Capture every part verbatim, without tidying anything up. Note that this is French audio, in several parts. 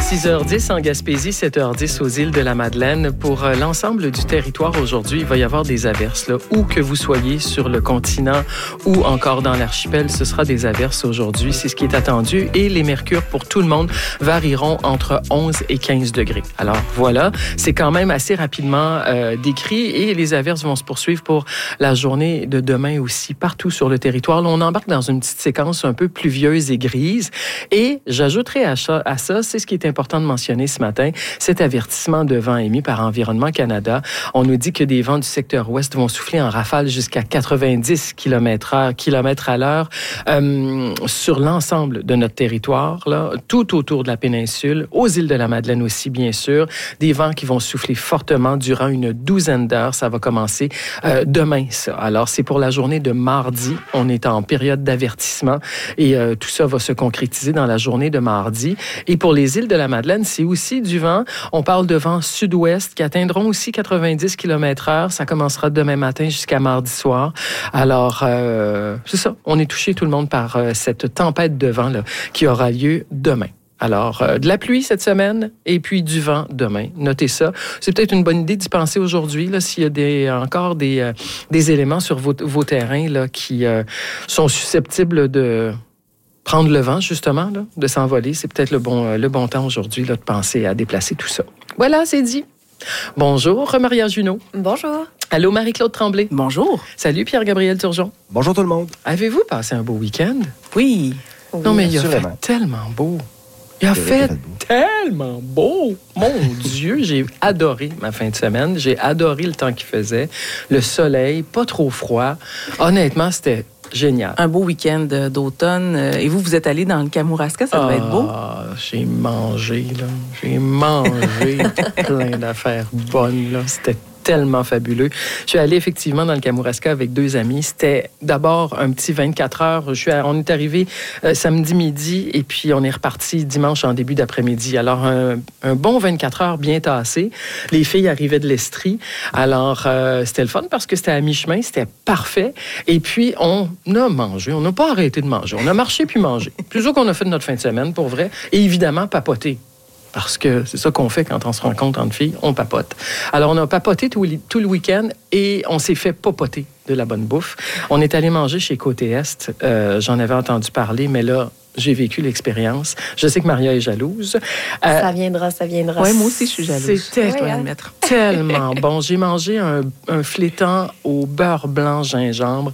six heures dix en Gaspésie, sept heures dix aux îles de la Madeleine. Pour euh, l'ensemble du territoire aujourd'hui, il va y avoir des averses. Là. Où que vous soyez sur le continent ou encore dans l'archipel, ce sera des averses aujourd'hui. C'est ce qui est attendu. Et les mercures pour tout le monde varieront entre onze et quinze degrés. Alors voilà, c'est quand même assez rapidement euh, décrit et les averses vont se poursuivre pour la journée de demain aussi, partout sur le territoire. Là, on embarque dans une petite séquence un peu pluvieuse et grise. Et j'ajouterai à ça, à ça, c'est ce qui est important de mentionner ce matin, cet avertissement de vent émis par Environnement Canada. On nous dit que des vents du secteur ouest vont souffler en rafale jusqu'à quatre-vingt-dix kilomètres à l'heure euh, sur l'ensemble de notre territoire, là, tout autour de la péninsule, aux îles de la Madeleine aussi, bien sûr. Des vents qui vont souffler fortement durant une douzaine d'heures. Ça va commencer euh, demain, ça. Alors, c'est pour la journée de mardi. On est en période d'avertissement et euh, tout ça va se concrétiser dans la journée de mardi. Et pour les îles de la Madeleine, c'est aussi du vent. On parle de vent sud-ouest qui atteindront aussi quatre-vingt-dix kilomètres heure. Ça commencera demain matin jusqu'à mardi soir. Alors, euh, c'est ça. On est touché tout le monde par euh, cette tempête de vent là, qui aura lieu demain. Alors, euh, de la pluie cette semaine et puis du vent demain. Notez ça. C'est peut-être une bonne idée d'y penser aujourd'hui, là, s'il y a des, encore des, euh, des éléments sur vos, vos terrains là, qui euh, sont susceptibles de prendre le vent, justement, là, de s'envoler. C'est peut-être le bon, le bon temps aujourd'hui là, de penser à déplacer tout ça. Voilà, c'est dit. Bonjour, Maria Junot. Bonjour. Allô, Marie-Claude Tremblay. Bonjour. Salut, Pierre-Gabriel Turgeon. Bonjour tout le monde. Avez-vous passé un beau week-end? Oui. Oui. Non, mais il a fait Assurément. tellement beau. Il a fait tellement beau. Mon Dieu, j'ai adoré ma fin de semaine. J'ai adoré le temps qu'il faisait. Le soleil, pas trop froid. Honnêtement, c'était génial. Un beau week-end d'automne. Et vous, vous êtes allé dans le Kamouraska, ça devait être beau. Ah, j'ai mangé, là. J'ai mangé plein d'affaires bonnes, là. C'était tellement fabuleux. Je suis allée effectivement dans le Kamouraska avec deux amis. C'était d'abord un petit vingt-quatre heures. Je suis à, on est arrivé euh, samedi midi et puis on est reparti dimanche en début d'après-midi. Alors, un, un bon vingt-quatre heures bien tassé. Les filles arrivaient de l'Estrie. Alors, euh, c'était le fun parce que c'était à mi-chemin. C'était parfait. Et puis, on a mangé. On n'a pas arrêté de manger. On a marché puis mangé. Plus ça qu'on a fait de notre fin de semaine, pour vrai. Et évidemment, papoter. Parce que c'est ça qu'on fait quand on se rencontre entre filles, on papote. Alors, on a papoté tout, tout le week-end et on s'est fait popoter de la bonne bouffe. On est allé manger chez Côté Est. Euh, j'en avais entendu parler, mais là, j'ai vécu l'expérience. Je sais que Maria est jalouse. Euh, ça viendra, ça viendra. Oui, moi aussi, je suis jalouse. C'était je dois admettre. Tellement bon. J'ai mangé un, un flétan au beurre blanc gingembre.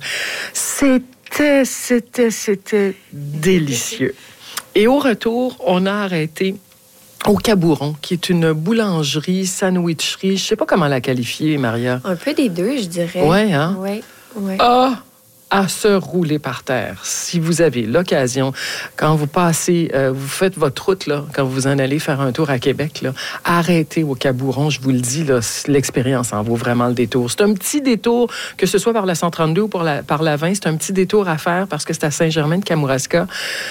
C'était, c'était, c'était délicieux. Et au retour, on a arrêté au Cabouron, qui est une boulangerie, sandwicherie. Je ne sais pas comment la qualifier, Maria. Un peu des deux, je dirais. Oui, hein? Oui, oui. Ah! À se rouler par terre. Si vous avez l'occasion, quand vous passez, euh, vous faites votre route, là, quand vous en allez faire un tour à Québec, là, arrêtez au Cabouron, je vous le dis, là, l'expérience en vaut vraiment le détour. C'est un petit détour, que ce soit par la cent trente-deux ou par la, par la vingt, c'est un petit détour à faire parce que c'est à Saint-Germain-de-Kamouraska.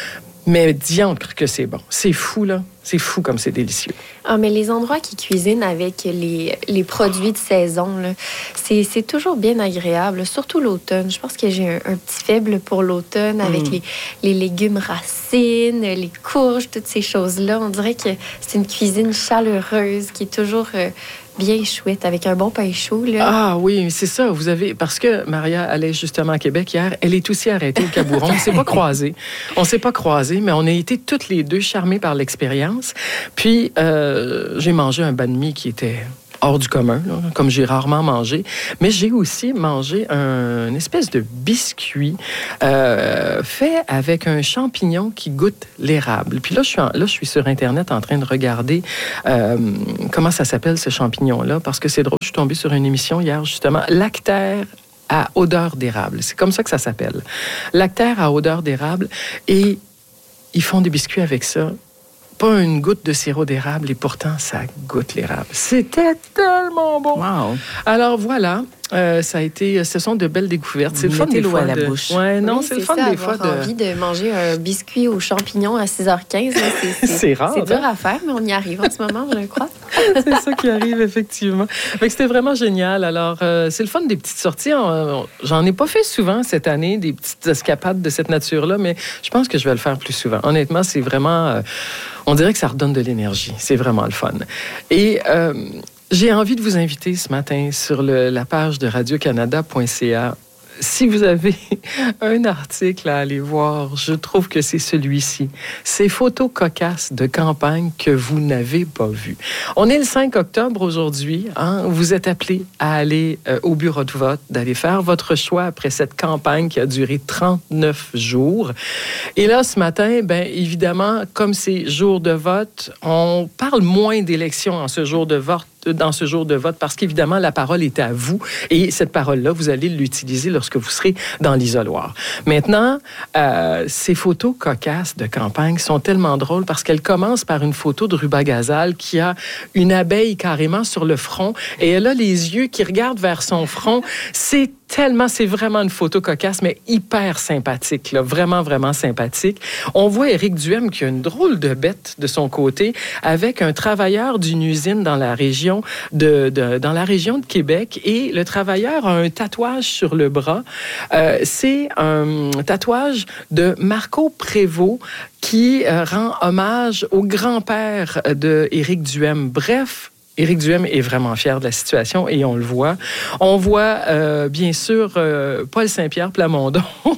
Mais diantre que c'est bon. C'est fou, là. C'est fou comme c'est délicieux. Ah, mais les endroits qui cuisinent avec les, les produits de saison, là, c'est, c'est toujours bien agréable, surtout l'automne. Je pense que j'ai un, un petit faible pour l'automne avec mmh. les, les légumes racines, les courges, toutes ces choses-là. On dirait que c'est une cuisine chaleureuse qui est toujours... Euh, bien chouette, avec un bon pain chaud, là. Ah oui, c'est ça. Vous avez... Parce que Maria allait justement à Québec hier. Elle est aussi arrêtée au Cabouron. On ne s'est pas croisés. On ne s'est pas croisés, mais on a été toutes les deux charmées par l'expérience. Puis, euh, j'ai mangé un banh mi qui était hors du commun, là, comme j'ai rarement mangé. Mais j'ai aussi mangé un, une espèce de biscuit euh, fait avec un champignon qui goûte l'érable. Puis là je, suis en, là, je suis sur Internet en train de regarder euh, comment ça s'appelle, ce champignon-là, parce que c'est drôle, je suis tombée sur une émission hier, justement, Lactaire à odeur d'érable. C'est comme ça que ça s'appelle. Lactaire à odeur d'érable. Et ils font des biscuits avec ça. Pas une goutte de sirop d'érable et pourtant, ça goûte l'érable. C'était tellement bon! Wow! Alors voilà, euh, ça a été, ce sont de belles découvertes. C'est le fun des l'eau fois à la de... bouche. Ouais, non, oui, c'est, c'est le fun ça, des fois de... avoir envie de manger un biscuit aux champignons à six heures quinze. Là, c'est, c'est, c'est rare. C'est dur hein? à faire, mais on y arrive en ce moment, je crois. C'est ça qui arrive, effectivement. Fait que c'était vraiment génial. Alors, euh, c'est le fun des petites sorties. On, j'en ai pas fait souvent cette année, des petites escapades de cette nature-là, mais je pense que je vais le faire plus souvent. Honnêtement, c'est vraiment... Euh, On dirait que ça redonne de l'énergie. C'est vraiment le fun. Et euh, j'ai envie de vous inviter ce matin sur le, la page de radio canada point c a. Si vous avez un article à aller voir, je trouve que c'est celui-ci. Ces photos cocasses de campagne que vous n'avez pas vues. On est le cinq octobre aujourd'hui. Hein? Vous êtes appelés à aller euh, au bureau de vote, d'aller faire votre choix après cette campagne qui a duré trente-neuf jours. Et là, ce matin, bien évidemment, comme c'est jour de vote, on parle moins d'élections en ce jour de vote. dans ce jour de vote, parce qu'évidemment, la parole est à vous et cette parole-là, vous allez l'utiliser lorsque vous serez dans l'isoloir. Maintenant, euh, ces photos cocasses de campagne sont tellement drôles parce qu'elles commencent par une photo de Ruba Gazal qui a une abeille carrément sur le front et elle a les yeux qui regardent vers son front. C'est tellement, c'est vraiment une photo cocasse, mais hyper sympathique, là, vraiment, vraiment sympathique. On voit Éric Duhem qui a une drôle de bête de son côté avec un travailleur d'une usine dans la région de, de, dans la région de Québec et le travailleur a un tatouage sur le bras. Euh, c'est un tatouage de Marco Prévost qui euh, rend hommage au grand-père de Éric Duhem. Bref, Éric Duhem est vraiment fier de la situation et on le voit. On voit, euh, bien sûr, euh, Paul Saint-Pierre Plamondon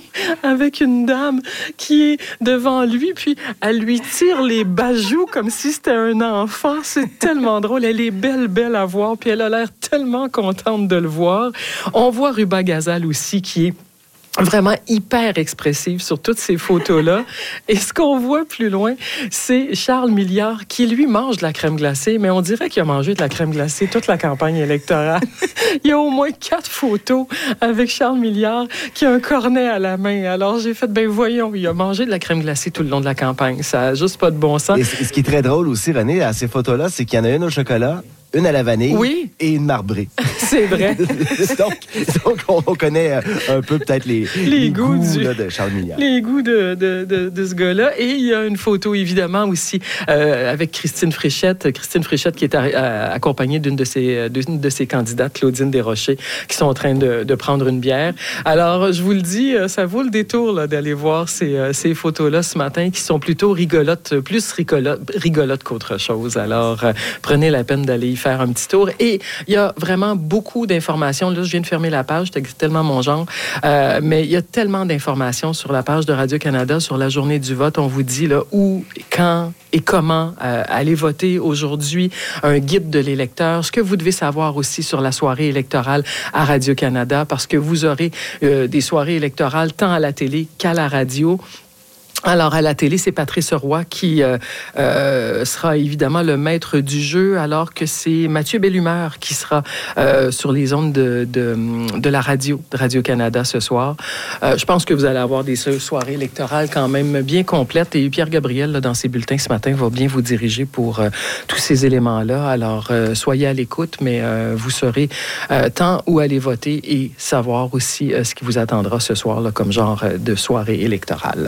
avec une dame qui est devant lui, puis elle lui tire les bajoux comme si c'était un enfant. C'est tellement drôle. Elle est belle, belle à voir, puis elle a l'air tellement contente de le voir. On voit Ruba Gazal aussi qui est vraiment hyper expressive sur toutes ces photos-là. Et ce qu'on voit plus loin, c'est Charles Milliard qui, lui, mange de la crème glacée, mais on dirait qu'il a mangé de la crème glacée toute la campagne électorale. Il y a au moins quatre photos avec Charles Milliard qui a un cornet à la main. Alors, j'ai fait, ben voyons, il a mangé de la crème glacée tout le long de la campagne. Ça n'a juste pas de bon sens. Et ce qui est très drôle aussi, René, à ces photos-là, c'est qu'il y en a une au chocolat, une à la vanille oui. et une marbrée. C'est vrai. donc, donc, on connaît un peu peut-être les, les, les goûts, goûts du, là, de Charles Milliard. Les goûts de, de, de, de ce gars-là. Et il y a une photo, évidemment, aussi euh, avec Christine Fréchette. Christine Fréchette qui est à, à, accompagnée d'une de, ses, d'une de ses candidates, Claudine Desrochers, qui sont en train de, de prendre une bière. Alors, je vous le dis, ça vaut le détour là, d'aller voir ces, ces photos-là ce matin qui sont plutôt rigolotes, plus rigolotes, rigolotes qu'autre chose. Alors, euh, prenez la peine d'aller y faire un petit tour. Et il y a vraiment beaucoup d'informations. Là, je viens de fermer la page, c'est tellement mon genre. Euh, mais il y a tellement d'informations sur la page de Radio-Canada sur la journée du vote. On vous dit là, où, quand et comment euh, aller voter aujourd'hui. Un guide de l'électeur. Ce que vous devez savoir aussi sur la soirée électorale à Radio-Canada, parce que vous aurez euh, des soirées électorales tant à la télé qu'à la radio. Alors, à la télé, c'est Patrice Roy qui euh, euh, sera évidemment le maître du jeu, alors que c'est Mathieu Bellumeur qui sera euh, sur les ondes de, de, de la radio, de Radio-Canada ce soir. Euh, je pense que vous allez avoir des soirées électorales quand même bien complètes. Et Pierre Gabriel, là, dans ses bulletins ce matin, va bien vous diriger pour euh, tous ces éléments-là. Alors, euh, soyez à l'écoute, mais euh, vous saurez euh, tant où aller voter et savoir aussi euh, ce qui vous attendra ce soir là, comme genre de soirée électorale.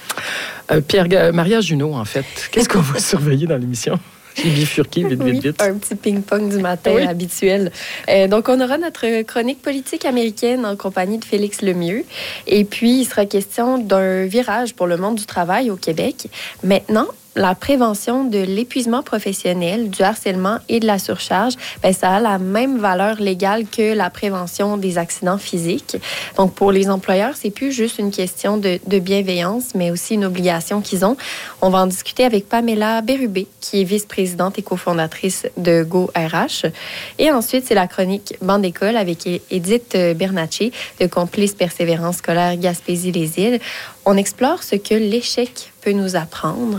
Euh, Pierre, Maria Junot, en fait, qu'est-ce qu'on va surveiller dans l'émission? J'ai bifurqué vite, vite, vite. Oui, un petit ping-pong du matin oui. habituel. Euh, donc, on aura notre chronique politique américaine en compagnie de Félix Lemieux. Et puis, il sera question d'un virage pour le monde du travail au Québec. Maintenant, la prévention de l'épuisement professionnel, du harcèlement et de la surcharge, bien, ça a la même valeur légale que la prévention des accidents physiques. Donc, pour les employeurs, c'est plus juste une question de, de bienveillance, mais aussi une obligation qu'ils ont. On va en discuter avec Pamela Bérubé, qui est vice-présidente et cofondatrice de Go R H. Et ensuite, c'est la chronique Bande d'école avec Edith Bernatchez de Complice Persévérance scolaire Gaspésie-les-Îles. On explore ce que l'échec peut nous apprendre.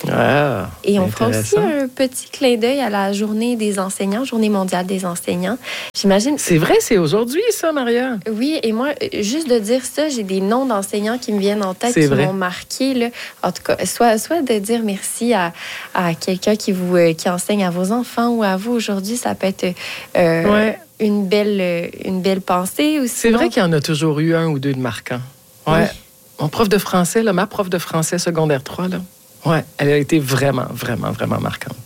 Ah, et on fera aussi un petit clin d'œil à la journée des enseignants, journée mondiale des enseignants. J'imagine... C'est vrai, c'est aujourd'hui, ça, Maria? Oui, et moi, juste de dire ça, j'ai des noms d'enseignants qui me viennent en tête, c'est qui vrai. m'ont marqué. Là. En tout cas, soit, soit de dire merci à, à quelqu'un qui, vous, euh, qui enseigne à vos enfants ou à vous aujourd'hui, ça peut être... Euh, ouais. Une belle, une belle pensée aussi. C'est vrai qu'il y en a toujours eu un ou deux de marquants. Ouais. Oui. Mon prof de français, là, ma prof de français secondaire trois, là, ouais, elle a été vraiment, vraiment, vraiment marquante.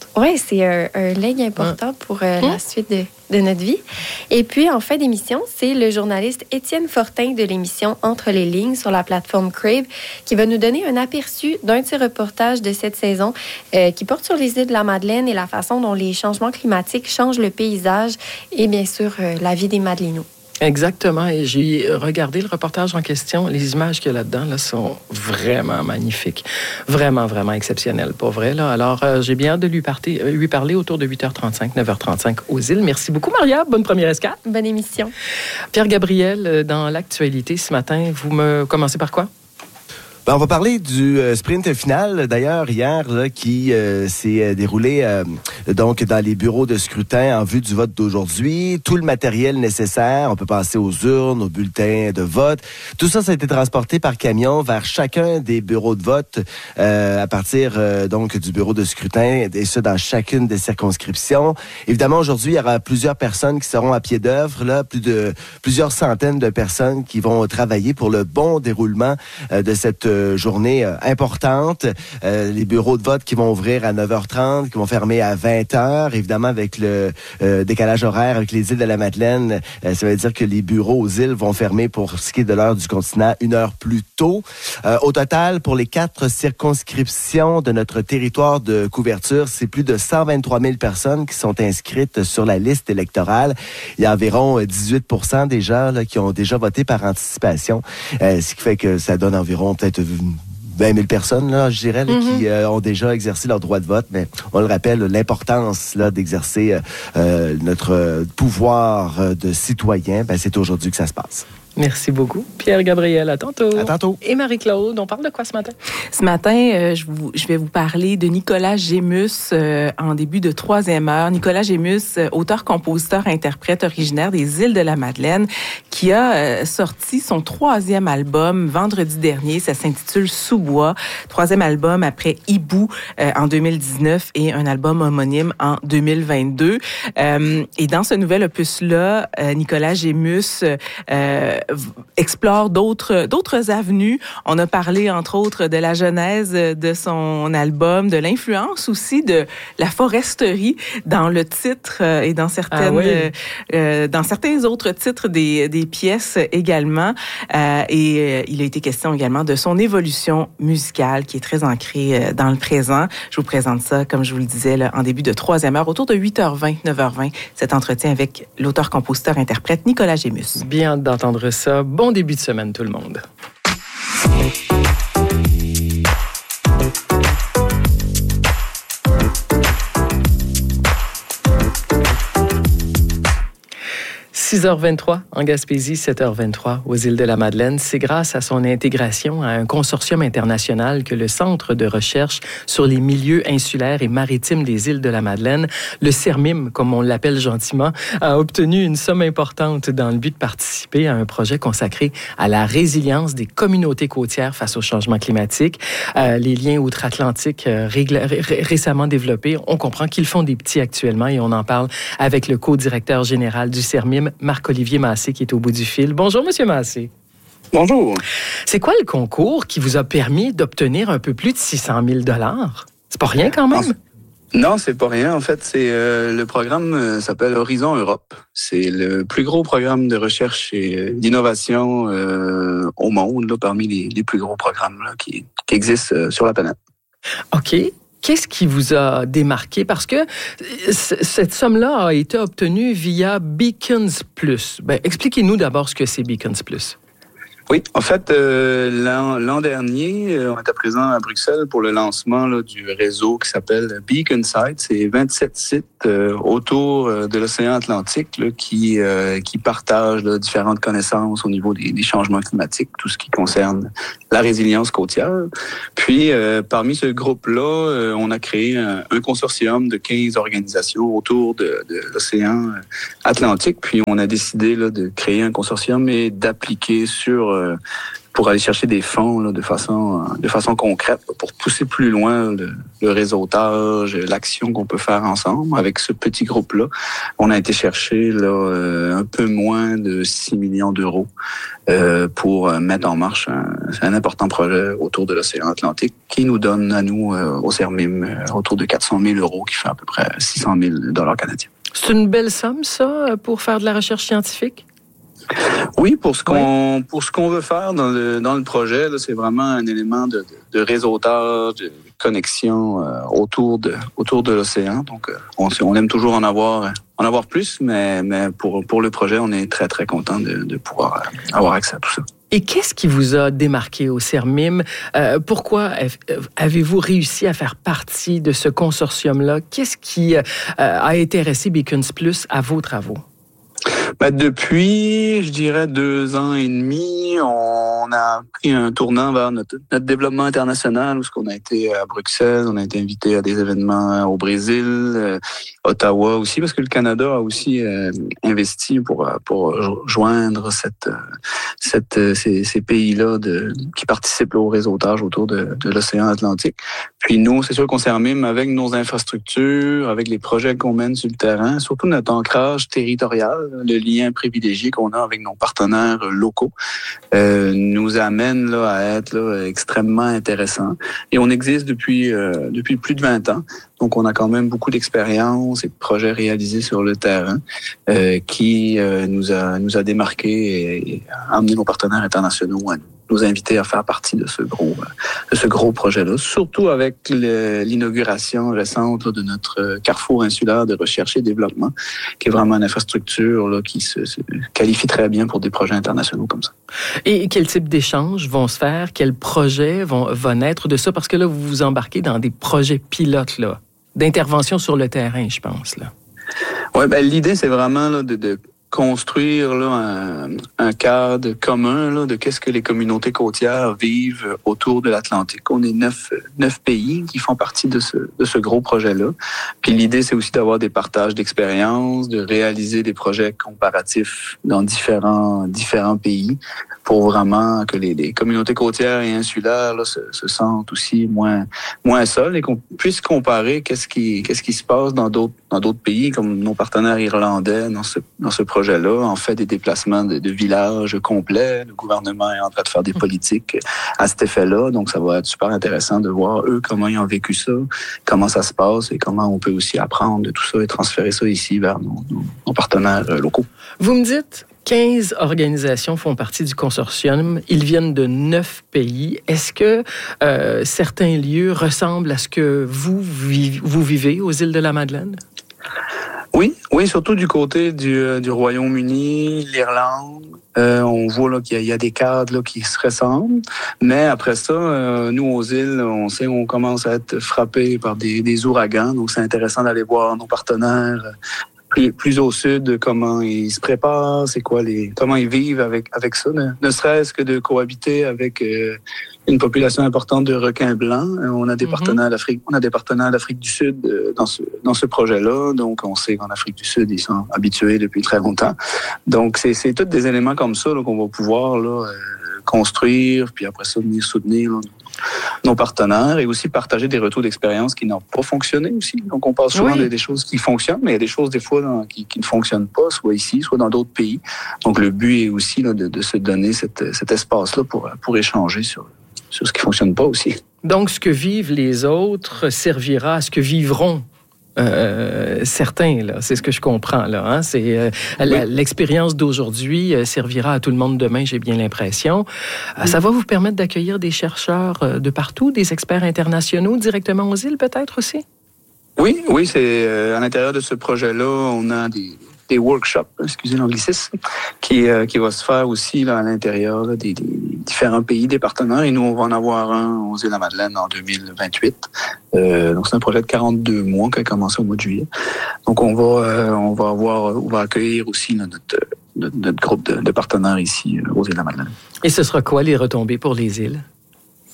Oui, c'est un, un leg important ouais. pour euh, mmh. la suite de, de notre vie. Et puis, en fin d'émission, c'est le journaliste Étienne Fortin de l'émission Entre les lignes sur la plateforme Crave qui va nous donner un aperçu d'un de ses reportages de cette saison euh, qui porte sur les îles de la Madeleine et la façon dont les changements climatiques changent le paysage et bien sûr euh, la vie des Madeleinots. Exactement. Et j'ai regardé le reportage en question. Les images qu'il y a là-dedans là, sont vraiment magnifiques. Vraiment, vraiment exceptionnelles, pour vrai. Là. Alors, euh, j'ai bien hâte de lui, parter, lui parler autour de huit heures trente-cinq, neuf heures trente-cinq aux îles. Merci beaucoup, Maria. Bonne première escale. Bonne émission. Pierre-Gabriel, dans l'actualité ce matin, vous me commencez par quoi? Ben, on va parler du euh, sprint final, d'ailleurs, hier, là, qui euh, s'est déroulé euh, donc dans les bureaux de scrutin en vue du vote d'aujourd'hui. Tout le matériel nécessaire, on peut penser aux urnes, aux bulletins de vote. Tout ça, ça a été transporté par camion vers chacun des bureaux de vote euh, à partir euh, donc du bureau de scrutin, et ce, dans chacune des circonscriptions. Évidemment, aujourd'hui, il y aura plusieurs personnes qui seront à pied d'œuvre, là, plus de plusieurs centaines de personnes qui vont travailler pour le bon déroulement euh, de cette journée euh, importante. Euh, les bureaux de vote qui vont ouvrir à neuf heures trente, qui vont fermer à vingt heures. Évidemment, avec le euh, décalage horaire avec les îles de la Madeleine, euh, ça veut dire que les bureaux aux îles vont fermer pour ce qui est de l'heure du continent une heure plus tôt. Euh, au total, pour les quatre circonscriptions de notre territoire de couverture, c'est plus de cent vingt-trois mille personnes qui sont inscrites sur la liste électorale. Il y a environ dix-huit pour cent des gens là, qui ont déjà voté par anticipation, euh, ce qui fait que ça donne environ peut-être vingt mille personnes, là, je dirais, là, mm-hmm. qui euh, ont déjà exercé leur droit de vote. Mais on le rappelle, l'importance là, d'exercer euh, notre pouvoir de citoyen, ben, c'est aujourd'hui que ça se passe. Merci beaucoup. Pierre-Gabriel, à tantôt. À tantôt. Et Marie-Claude, on parle de quoi ce matin? Ce matin, euh, je, vous, je vais vous parler de Nicolas Gémus euh, en début de troisième heure. Nicolas Gémus, euh, auteur, compositeur, interprète originaire des îles de la Madeleine, qui a euh, sorti son troisième album vendredi dernier. Ça s'intitule Sous-bois. Troisième album après Hibou euh, en deux mille dix-neuf et un album homonyme en deux mille vingt-deux. Euh, et dans ce nouvel opus-là, euh, Nicolas Gémus euh, explore d'autres d'autres avenues. On a parlé, entre autres, de la genèse de son album, de l'influence aussi de la foresterie dans le titre et dans certaines ah oui. euh, dans certains autres titres des, des pièces également. Euh, et il a été question également de son évolution musicale qui est très ancrée dans le présent. Je vous présente ça, comme je vous le disais, là, en début de troisième heure, autour de huit heures vingt, neuf heures vingt, cet entretien avec l'auteur, compositeur, interprète Nicolas Gémus. Bien d'entendre ça. Bon début de semaine, tout le monde. six heures vingt-trois en Gaspésie, sept heures vingt-trois aux îles de la Madeleine. C'est grâce à son intégration à un consortium international que le Centre de recherche sur les milieux insulaires et maritimes des îles de la Madeleine, le CERMIM, comme on l'appelle gentiment, a obtenu une somme importante dans le but de participer à un projet consacré à la résilience des communautés côtières face au changement climatique. Euh, les liens outre-Atlantique euh, régla- ré- récemment développés, on comprend qu'ils font des petits actuellement et on en parle avec le co-directeur général du CERMIM, Marc-Olivier Massé, qui est au bout du fil. Bonjour, Monsieur Massé. Bonjour. C'est quoi le concours qui vous a permis d'obtenir un peu plus de six cent mille dollars? C'est pas rien quand même? Non, c'est pas rien. En fait, c'est euh, le programme euh, s'appelle Horizon Europe. C'est le plus gros programme de recherche et euh, d'innovation euh, au monde, là, parmi les, les plus gros programmes là, qui, qui existent euh, sur la planète. OK. Qu'est-ce qui vous a démarqué? Parce que c- cette somme-là a été obtenue via Beacons Plus. Ben, expliquez-nous d'abord ce que c'est Beacons Plus. Oui, en fait, euh, l'an, l'an dernier, euh, on était présent à Bruxelles pour le lancement là, du réseau qui s'appelle Beacon Sites. C'est vingt-sept sites euh, autour euh, de l'océan Atlantique là, qui euh, qui partagent là, différentes connaissances au niveau des, des changements climatiques, tout ce qui concerne la résilience côtière. Puis, euh, parmi ce groupe-là, euh, on a créé un, un consortium de quinze organisations autour de, de l'océan Atlantique. Puis, on a décidé là, de créer un consortium et d'appliquer sur pour aller chercher des fonds là, de façon de façon concrète là, pour pousser plus loin le, le réseautage, l'action qu'on peut faire ensemble avec ce petit groupe-là. On a été chercher là euh, un peu moins de six millions d'euros euh, pour mettre en marche un, un important projet autour de l'océan Atlantique qui nous donne à nous euh, au CERMIM euh, autour de quatre cent mille euros, qui fait à peu près six cent mille dollars canadiens. C'est une belle somme, ça, pour faire de la recherche scientifique? Oui, pour ce qu'on oui. pour ce qu'on veut faire dans le dans le projet, là, c'est vraiment un élément de, de, de réseautage, de connexion euh, autour de autour de l'océan. Donc, euh, on, on aime toujours en avoir en avoir plus, mais mais pour pour le projet, on est très très content de, de pouvoir euh, avoir accès à tout ça. Et qu'est-ce qui vous a démarqué au CERMIM? Euh, pourquoi avez-vous réussi à faire partie de ce consortium-là? Qu'est-ce qui euh, a intéressé Beacons Plus à vos travaux? Ben, depuis, je dirais, deux ans et demi, on a pris un tournant vers notre, notre développement international, où on a été à Bruxelles, on a été invité à des événements au Brésil, euh, Ottawa aussi, parce que le Canada a aussi euh, investi pour pour joindre cette cette ces, ces pays-là de qui participent au réseautage autour de, de l'océan Atlantique. Puis nous, c'est sûr qu'on s'armime avec nos infrastructures, avec les projets qu'on mène sur le terrain, surtout notre ancrage territorial, le lien privilégié qu'on a avec nos partenaires locaux, euh, nous amène là à être là, extrêmement intéressant. Et on existe depuis euh, depuis plus de vingt ans. Donc, on a quand même beaucoup d'expérience et de projets réalisés sur le terrain euh, qui euh, nous a nous a démarqués et, et amené nos partenaires internationaux à nous inviter à faire partie de ce gros de ce gros projet-là. Surtout avec le, l'inauguration récente là, de notre carrefour insulaire de recherche et développement, qui est vraiment une infrastructure là, qui se, se qualifie très bien pour des projets internationaux comme ça. Et quel type d'échanges vont se faire? Quels projets vont, vont naître de ça? Parce que là, vous vous embarquez dans des projets pilotes, là, d'intervention sur le terrain, je pense, là. Oui, ben l'idée, c'est vraiment là, de, de construire là, un, un cadre commun là, de qu'est-ce que les communautés côtières vivent autour de l'Atlantique. On est neuf, neuf pays qui font partie de ce, de ce gros projet-là. Puis l'idée, c'est aussi d'avoir des partages d'expériences, de réaliser des projets comparatifs dans différents, différents pays pour vraiment que les, les communautés côtières et insulaires là, se, se sentent aussi moins, moins seules et qu'on puisse comparer qu'est-ce qui, qu'est-ce qui se passe dans d'autres, dans d'autres pays, comme nos partenaires irlandais dans ce, dans ce projet-là. En fait, des déplacements de, de villages complets. Le gouvernement est en train de faire des politiques à cet effet-là. Donc, ça va être super intéressant de voir, eux, comment ils ont vécu ça, comment ça se passe et comment on peut aussi apprendre de tout ça et transférer ça ici vers nos, nos, nos partenaires locaux. Vous me dites quinze organisations font partie du consortium. Ils viennent de neuf pays. Est-ce que euh, certains lieux ressemblent à ce que vous, vous vivez aux îles de la Madeleine? Oui, oui, surtout du côté du, du Royaume-Uni, l'Irlande. Euh, on voit là qu'il y a, il y a des cadres là, qui se ressemblent. Mais après ça, euh, nous, aux îles, on sait on commence à être frappés par des, des ouragans. Donc, c'est intéressant d'aller voir nos partenaires Plus, plus au sud, comment ils se préparent, c'est quoi les, comment ils vivent avec avec ça, ne, ne serait-ce que de cohabiter avec euh, une population importante de requins blancs. On a des mm-hmm. partenaires d'Afrique, on a des partenaires d'Afrique du Sud euh, dans ce dans ce projet-là. Donc, on sait qu'en Afrique du Sud, ils sont habitués depuis très longtemps. Donc, c'est c'est tous des éléments comme ça là, qu'on va pouvoir là euh, construire, puis après ça venir soutenir là, nos partenaires et aussi partager des retours d'expérience qui n'ont pas fonctionné aussi. Donc, on parle souvent oui. des, des choses qui fonctionnent, mais il y a des choses, des fois, dans, qui, qui ne fonctionnent pas, soit ici, soit dans d'autres pays. Donc, le but est aussi là, de, de se donner cette, cet espace-là pour, pour échanger sur, sur ce qui ne fonctionne pas aussi. Donc, ce que vivent les autres servira à ce que vivront Euh, certains, là, c'est ce que je comprends. Là, hein? C'est, euh, oui. la, l'expérience d'aujourd'hui euh, servira à tout le monde demain, j'ai bien l'impression. Euh, oui. Ça va vous permettre d'accueillir des chercheurs euh, de partout, des experts internationaux directement aux îles peut-être aussi? Oui, oui, c'est euh, à l'intérieur de ce projet-là, on a des, des workshops, excusez l'anglicisme, qui, euh, qui va se faire aussi là, à l'intérieur là, des, des différents pays, des partenaires. Et nous, on va en avoir un aux îles de la Madeleine en deux mille vingt-huit. Euh, donc, c'est un projet de quarante-deux mois qui a commencé au mois de juillet. Donc, on va, euh, on va avoir, on va accueillir aussi là, notre, notre, notre groupe de, de partenaires ici euh, aux îles de la Madeleine. Et ce sera quoi les retombées pour les îles?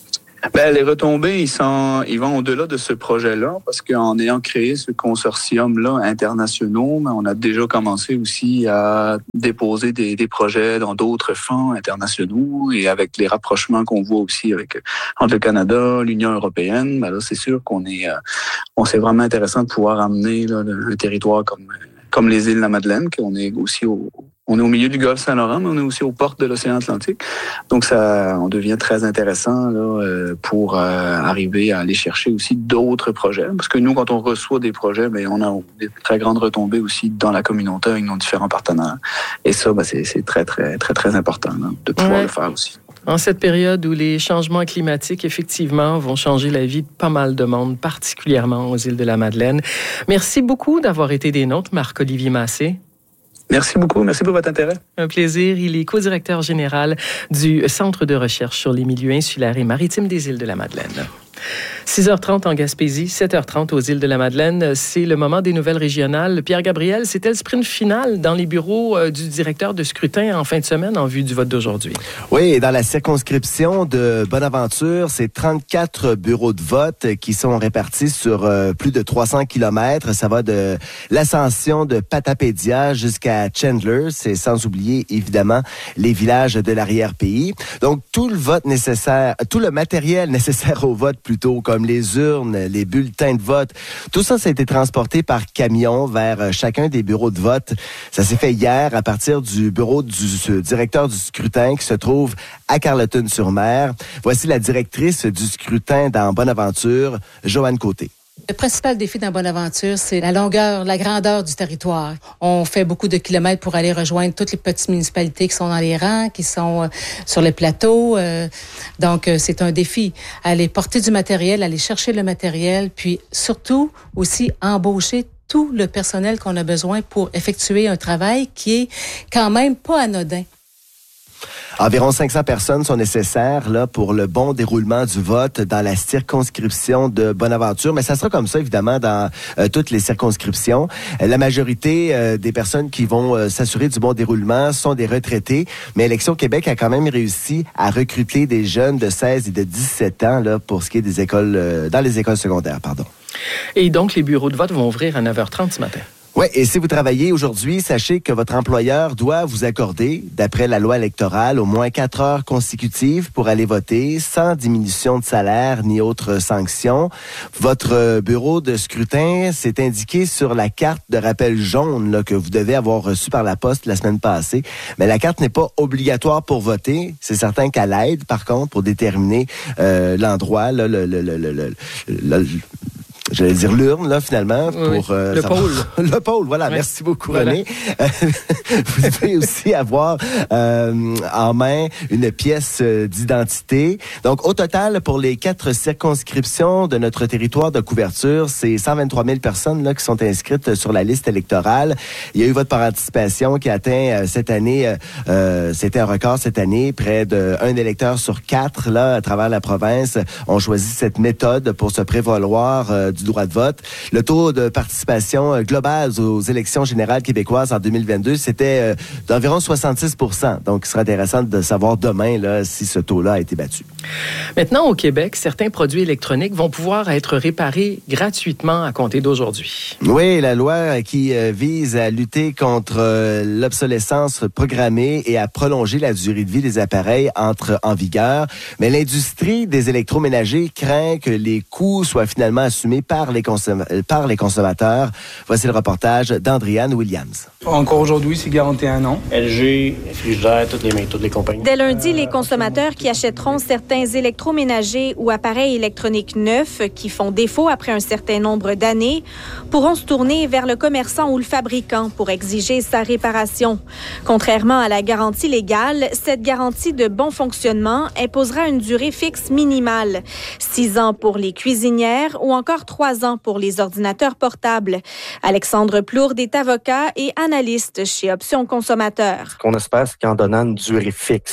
Ben, les retombées, ils, sont, ils vont au-delà de ce projet-là, parce qu'en ayant créé ce consortium-là internationaux, ben, on a déjà commencé aussi à déposer des, des projets dans d'autres fonds internationaux, et avec les rapprochements qu'on voit aussi avec entre le Canada, l'Union européenne, ben là, c'est sûr qu'on est, euh, on c'est vraiment intéressant de pouvoir amener là, un territoire comme comme les îles de la Madeleine, qu'on est aussi au On est au milieu du golfe Saint-Laurent, mais on est aussi aux portes de l'océan Atlantique. Donc, ça, on devient très intéressant là, pour euh, arriver à aller chercher aussi d'autres projets. Parce que nous, quand on reçoit des projets, bien, on a des très grandes retombées aussi dans la communauté avec nos différents partenaires. Et ça, ben, c'est, c'est très, très, très, très important là, de pouvoir ouais. le faire aussi. En cette période où les changements climatiques, effectivement, vont changer la vie de pas mal de monde, particulièrement aux îles de la Madeleine. Merci beaucoup d'avoir été des nôtres, Marc-Olivier Massé. Merci beaucoup. Merci pour votre intérêt. Un plaisir. Il est co-directeur général du Centre de recherche sur les milieux insulaires et maritimes des îles de la Madeleine. six heures trente en Gaspésie, sept heures trente aux îles de la Madeleine. C'est le moment des nouvelles régionales. Pierre-Gabriel, c'était le sprint final dans les bureaux du directeur de scrutin en fin de semaine en vue du vote d'aujourd'hui. Oui, et dans la circonscription de Bonaventure, c'est trente-quatre bureaux de vote qui sont répartis sur euh, plus de trois cents kilomètres. Ça va de l'ascension de Patapédia jusqu'à Chandler. C'est sans oublier, évidemment, les villages de l'arrière-pays. Donc, tout le vote nécessaire, tout le matériel nécessaire au vote plutôt, comme les urnes, les bulletins de vote. Tout ça, ça a été transporté par camion vers chacun des bureaux de vote. Ça s'est fait hier à partir du bureau du directeur du scrutin qui se trouve à Carleton-sur-Mer. Voici la directrice du scrutin dans Bonaventure, Joanne Côté. Le principal défi dans Bonaventure, c'est la longueur, la grandeur du territoire. On fait beaucoup de kilomètres pour aller rejoindre toutes les petites municipalités qui sont dans les rangs, qui sont euh, sur les plateaux. Euh, donc, euh, c'est un défi. Aller porter du matériel, aller chercher le matériel, puis surtout aussi embaucher tout le personnel qu'on a besoin pour effectuer un travail qui est quand même pas anodin. Environ cinq cents personnes sont nécessaires là pour le bon déroulement du vote dans la circonscription de Bonaventure. Mais ça sera comme ça, évidemment, dans euh, toutes les circonscriptions. Euh, la majorité euh, des personnes qui vont euh, s'assurer du bon déroulement sont des retraités. Mais Élections Québec a quand même réussi à recruter des jeunes de seize et de dix-sept ans là, pour ce qui est des écoles, euh, dans les écoles secondaires. Pardon. Et donc, les bureaux de vote vont ouvrir à neuf heures trente ce matin. Oui, et si vous travaillez aujourd'hui, sachez que votre employeur doit vous accorder, d'après la loi électorale, au moins quatre heures consécutives pour aller voter, sans diminution de salaire ni autre sanction. Votre bureau de scrutin, c'est indiqué sur la carte de rappel jaune là, que vous devez avoir reçue par la poste la semaine passée. Mais la carte n'est pas obligatoire pour voter. C'est certain qu'elle aide, par contre, pour déterminer euh, l'endroit, là, le... le, le, le, le, le J'allais dire l'urne, là, finalement. Oui, pour euh, le savoir... pôle. Le pôle, voilà. Oui. Merci beaucoup, voilà. René. Vous devez aussi avoir euh, en main une pièce d'identité. Donc, au total, pour les quatre circonscriptions de notre territoire de couverture, c'est cent vingt-trois mille personnes là qui sont inscrites sur la liste électorale. Il y a eu vote par anticipation qui atteint euh, cette année, euh, c'était un record cette année, près d'un électeur sur quatre, là, à travers la province, ont choisi cette méthode pour se prévaloir euh, du droit de vote. Le taux de participation globale aux élections générales québécoises en deux mille vingt-deux, c'était euh, d'environ soixante-six pour cent. Donc, il sera intéressant de savoir demain là, si ce taux-là a été battu. Maintenant, au Québec, certains produits électroniques vont pouvoir être réparés gratuitement à compter d'aujourd'hui. Oui, la loi qui euh, vise à lutter contre euh, l'obsolescence programmée et à prolonger la durée de vie des appareils entre en vigueur. Mais l'industrie des électroménagers craint que les coûts soient finalement assumés par les, consom- par les consommateurs. Voici le reportage d'Andriane Williams. Encore aujourd'hui, c'est garanti un an. L G, Frigidaire, toutes les, toutes les compagnies. Dès lundi, les consommateurs qui achèteront certains électroménagers ou appareils électroniques neufs qui font défaut après un certain nombre d'années pourront se tourner vers le commerçant ou le fabricant pour exiger sa réparation. Contrairement à la garantie légale, cette garantie de bon fonctionnement imposera une durée fixe minimale. Six ans pour les cuisinières ou encore trois ans pour les ordinateurs portables. Alexandre Plourde est avocat et analyste chez Options Consommateurs. Ce qu'on espère, c'est qu'en donnant une durée fixe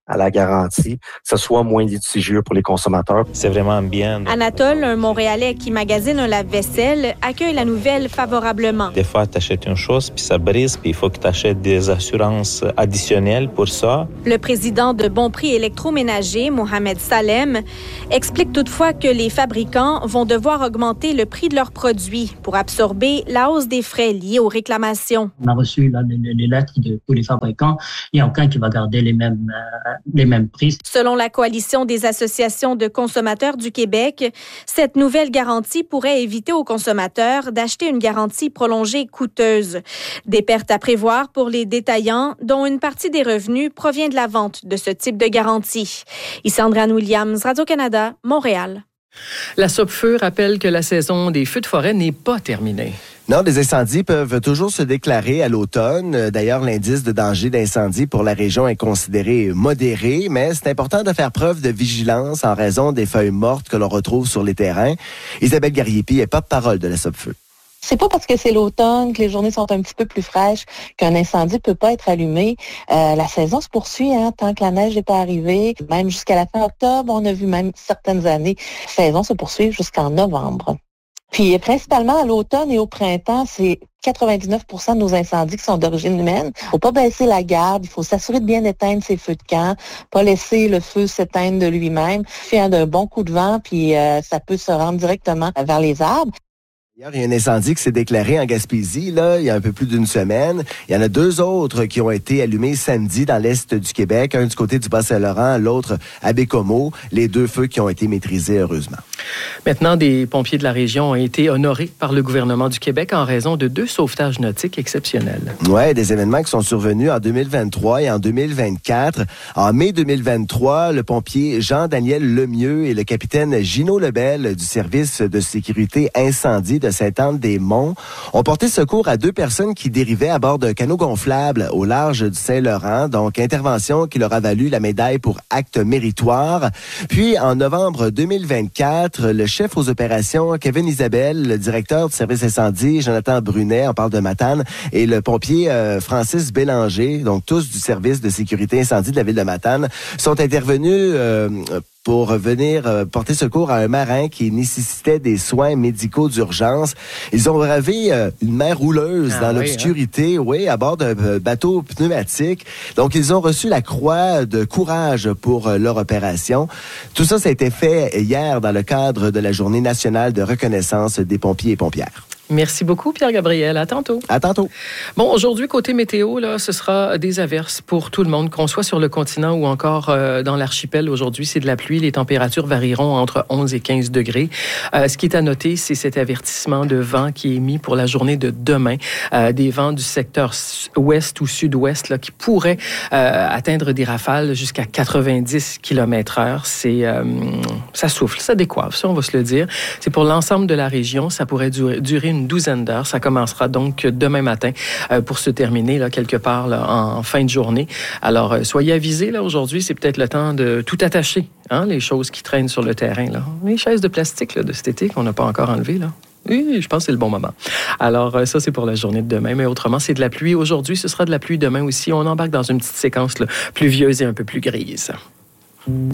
à la garantie, que ce soit moins litigieux pour les consommateurs. C'est vraiment bien. Anatole, un Montréalais qui magasine un lave-vaisselle, accueille la nouvelle favorablement. Des fois, tu achètes une chose, puis ça brise, puis il faut que tu achètes des assurances additionnelles pour ça. Le président de Bon Prix électroménager, Mohamed Salem, explique toutefois que les fabricants vont devoir augmenter le prix de leurs produits pour absorber la hausse des frais liés aux réclamations. On a reçu là, les, les lettres de tous les fabricants. Il n'y a aucun qui va garder les mêmes, euh, les mêmes prix. Selon la Coalition des associations de consommateurs du Québec, cette nouvelle garantie pourrait éviter aux consommateurs d'acheter une garantie prolongée coûteuse. Des pertes à prévoir pour les détaillants, dont une partie des revenus provient de la vente de ce type de garantie. Ici Andréane Williams, Radio-Canada, Montréal. La Sopfeu rappelle que la saison des feux de forêt n'est pas terminée. Non, les incendies peuvent toujours se déclarer à l'automne. D'ailleurs, l'indice de danger d'incendie pour la région est considéré modéré, mais c'est important de faire preuve de vigilance en raison des feuilles mortes que l'on retrouve sur les terrains. Isabelle Gariepi est porte-parole de la Sopfeu. C'est pas parce que c'est l'automne, que les journées sont un petit peu plus fraîches, qu'un incendie peut pas être allumé. Euh, la saison se poursuit, hein, tant que la neige n'est pas arrivée. Même jusqu'à la fin octobre, on a vu même certaines années, la saison se poursuit jusqu'en novembre. Puis principalement à l'automne et au printemps, c'est quatre-vingt-dix-neuf pour cent de nos incendies qui sont d'origine humaine. Il ne faut pas baisser la garde, il faut s'assurer de bien éteindre ses feux de camp, pas laisser le feu s'éteindre de lui-même. Faire d'un bon coup de vent, puis euh, ça peut se rendre directement vers les arbres. Hier, il y a un incendie qui s'est déclaré en Gaspésie, là, il y a un peu plus d'une semaine. Il y en a deux autres qui ont été allumés samedi dans l'est du Québec, un du côté du Bas-Saint-Laurent, l'autre à Bécomo. Les deux feux qui ont été maîtrisés, heureusement. Maintenant, des pompiers de la région ont été honorés par le gouvernement du Québec en raison de deux sauvetages nautiques exceptionnels. Oui, des événements qui sont survenus en deux mille vingt-trois et en deux mille vingt-quatre. En mai deux mille vingt-trois, le pompier Jean-Daniel Lemieux et le capitaine Gino Lebel du service de sécurité incendie de Sainte-Anne-des-Monts ont porté secours à deux personnes qui dérivaient à bord d'un canot gonflable au large du Saint-Laurent. Donc, intervention qui leur a valu la médaille pour acte méritoire. Puis, en novembre deux mille vingt-quatre, le chef aux opérations, Kevin Isabelle, le directeur du service incendie, Jonathan Brunet, on parle de Matane, et le pompier euh, Francis Bélanger, donc tous du service de sécurité incendie de la ville de Matane, sont intervenus euh, pour venir euh, porter secours à un marin qui nécessitait des soins médicaux d'urgence. Ils ont bravé euh, une mer rouleuse ah, dans oui, l'obscurité, hein? oui, à bord d'un bateau pneumatique. Donc, ils ont reçu la croix de courage pour euh, leur opération. Tout ça, ça a été fait hier dans le cadre de la Journée nationale de reconnaissance des pompiers et pompières. Merci beaucoup, Pierre-Gabriel. À tantôt. À tantôt. Bon, aujourd'hui, côté météo, là, ce sera des averses pour tout le monde, qu'on soit sur le continent ou encore euh, dans l'archipel. Aujourd'hui, c'est de la pluie. Les températures varieront entre onze et quinze degrés. Euh, ce qui est à noter, c'est cet avertissement de vent qui est émis pour la journée de demain. Euh, des vents du secteur ouest ou sud-ouest là, qui pourraient euh, atteindre des rafales jusqu'à quatre-vingt-dix kilomètres heure. C'est, euh, ça souffle, ça décoiffe, ça, on va se le dire. C'est pour l'ensemble de la région. Ça pourrait durer, durer une douzaine d'heures. Ça commencera donc demain matin euh, pour se terminer là, quelque part là, en, en fin de journée. Alors, euh, soyez avisés. Là, aujourd'hui, c'est peut-être le temps de tout attacher, hein, les choses qui traînent sur le terrain. Là. Les chaises de plastique là, de cet été qu'on n'a pas encore enlevées. Là. Oui, je pense que c'est le bon moment. Alors, euh, ça, c'est pour la journée de demain. Mais autrement, c'est de la pluie. Aujourd'hui, ce sera de la pluie demain aussi. On embarque dans une petite séquence là, pluvieuse et un peu plus grise.